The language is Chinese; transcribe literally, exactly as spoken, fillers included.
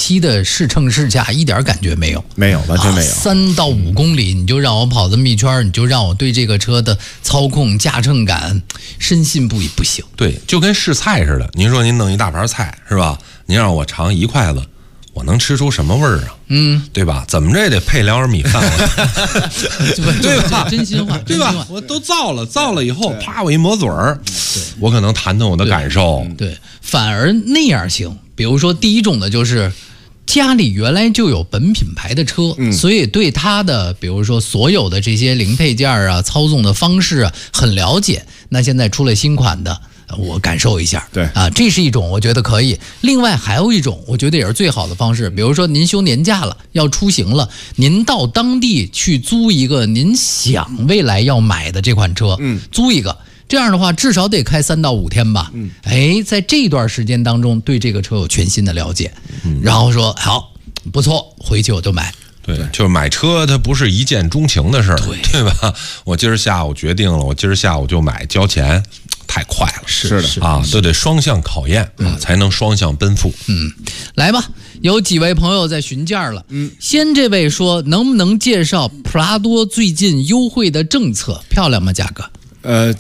期的试乘试驾一点感觉没有， 没有，完全没有。 三、啊、到五公里你就让我跑这么一圈，你就让我对这个车的操控驾乘感深信不疑，不行。 对，就跟试菜似的。您说您弄一大盘菜是吧？您让我尝一筷子，我能吃出什么味儿啊？嗯，对吧？怎么着也得配两碗米饭对吧？真心话， 对吧？我都造了，造了以后，啪，我一抹嘴儿，我可能谈谈我的感受。 对，对反而那样行。比如说，第一种的就是家里原来就有本品牌的车，嗯、所以对它的，比如说所有的这些零配件啊、操纵的方式啊，很了解。那现在出了新款的。我感受一下， 对啊，这是一种我觉得可以。另外还有一种，我觉得也是最好的方式，比如说您休年假了，要出行了，您到当地去租一个您想未来要买的这款车，嗯，租一个，这样的话至少得开三到五天吧，嗯，哎，在这段时间当中对这个车有全新的了解，嗯，然后说好，不错，回去我就买。 对，就是买车，它不是一见钟情的事儿，对, 对吧？我今儿下午决定了，我今儿下午就买，交钱。太快了， 是的啊，都得双向考验啊，嗯、才能双向奔赴。 嗯，来吧，有几位朋友在询价了。嗯，先这位说，能不能介绍普拉多最近优惠的政策？漂亮吗？价格？ 呃，